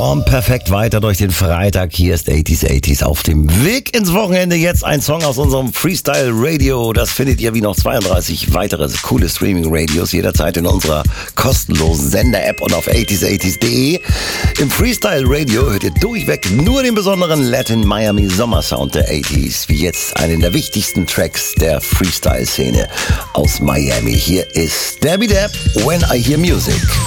performt perfekt weiter durch den Freitag. Hier ist 80s auf dem Weg ins Wochenende. Jetzt ein Song aus unserem Freestyle Radio. Das findet ihr wie noch 32 weitere coole Streaming-Radios jederzeit in unserer kostenlosen Sender-App und auf 80s.de. Im Freestyle Radio hört ihr durchweg nur den besonderen Latin Miami Sommersound der 80s, wie jetzt einen der wichtigsten Tracks der Freestyle-Szene aus Miami. Hier ist Dabby Dab, When I Hear Music.